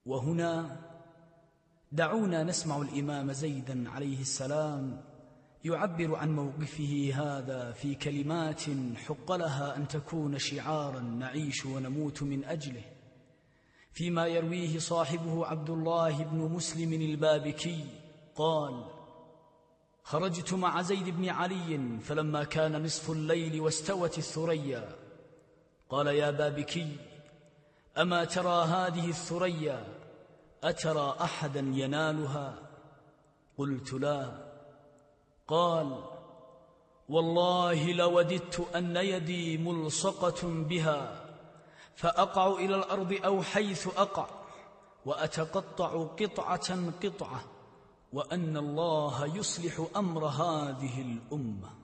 وهنا دعونا نسمع الإمام زيدا عليه السلام يعبر عن موقفه هذا في كلمات حق لها أن تكون شعارا نعيش ونموت من أجله، فيما يرويه صاحبه عبد الله بن مسلم البابكي قال: خرجت مع زيد بن علي فلما كان نصف الليل واستوت الثريا قال: يا بابكي، أما ترى هذه الثريا؟ أترى أحدا ينالها؟ قلت: لا. قال: والله لوددت أن يدي ملصقة بها فأقع إلى الأرض أو حيث أقع وأتقطع قطعة قطعة، وأن الله يصلح أمر هذه الأمة.